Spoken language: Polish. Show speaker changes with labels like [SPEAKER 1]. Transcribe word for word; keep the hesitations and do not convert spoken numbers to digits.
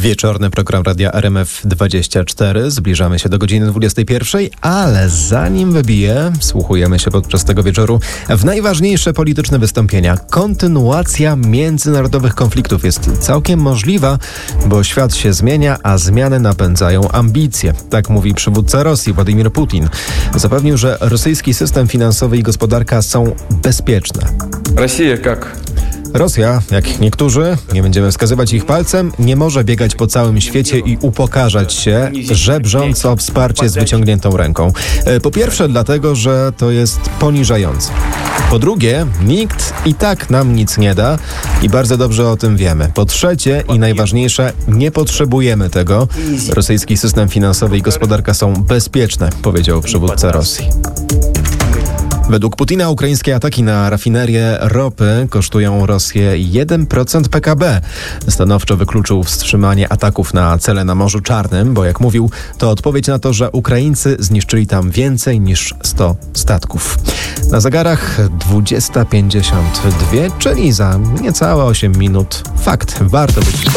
[SPEAKER 1] Wieczorny program Radia R M F dwadzieścia cztery. Zbliżamy się do godziny dwudziestej pierwszej, ale zanim wybije, wsłuchujemy się podczas tego wieczoru w najważniejsze polityczne wystąpienia. Kontynuacja międzynarodowych konfliktów jest całkiem możliwa, bo świat się zmienia, a zmiany napędzają ambicje. Tak mówi przywódca Rosji, Władimir Putin. Zapewnił, że rosyjski system finansowy i gospodarka są bezpieczne.
[SPEAKER 2] Rosja jak...
[SPEAKER 1] Rosja, jak niektórzy, nie będziemy wskazywać ich palcem, nie może biegać po całym świecie i upokarzać się, żebrząc o wsparcie z wyciągniętą ręką. Po pierwsze dlatego, że to jest poniżające. Po drugie, nikt i tak nam nic nie da i bardzo dobrze o tym wiemy. Po trzecie i najważniejsze, nie potrzebujemy tego. Rosyjski system finansowy i gospodarka są bezpieczne, powiedział przywódca Rosji. Według Putina ukraińskie ataki na rafinerię ropy kosztują Rosję jeden procent P K B. Stanowczo wykluczył wstrzymanie ataków na cele na Morzu Czarnym, bo jak mówił, to odpowiedź na to, że Ukraińcy zniszczyli tam więcej niż sto statków. Na zegarach dwudziesta pięćdziesiąt dwa, czyli za niecałe osiem minut. Fakt, warto być